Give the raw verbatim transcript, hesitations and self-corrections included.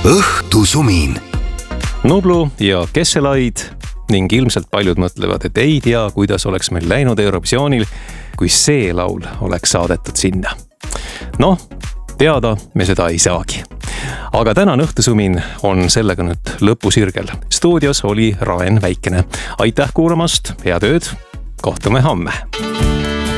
õhtusumin. Nublu ja Kesselaid ning ilmselt paljud mõtlevad, et ei tea, kuidas oleks meil läinud Eurovisioonil, kui see laul oleks saadetud sinna. Noh, teada me seda ei saagi. Aga tänane õhtusumin on sellega nüüd lõpusirgel. Stuudios oli Raen Väikene. Aitäh kuulamast, head ööd, kohtume homme!